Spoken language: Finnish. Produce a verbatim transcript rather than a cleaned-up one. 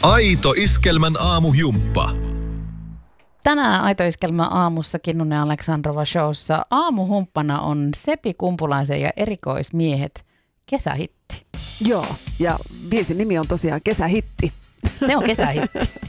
Aito Iskelmän aamujumppa. Tänään Aito Iskelmän aamussa Kinnunen Aleksandrova showssa aamuhumppana on Sepi Kumpulaisen ja Erikoismiehet kesähitti. Joo, ja biisin nimi on tosiaan Kesähitti. Se on kesähitti.